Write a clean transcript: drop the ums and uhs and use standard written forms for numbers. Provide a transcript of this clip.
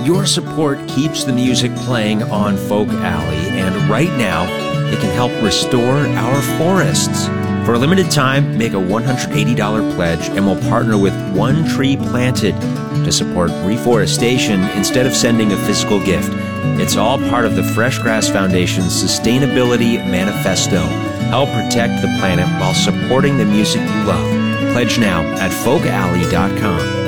Your support keeps the music playing on Folk Alley, and right now, it can help restore our forests. For a limited time, make a $180 pledge and we'll partner with One Tree Planted to support reforestation instead of sending a physical gift. It's all part of the Fresh Grass Foundation's Sustainability Manifesto. Help protect the planet while supporting the music you love. Pledge now at folkalley.com.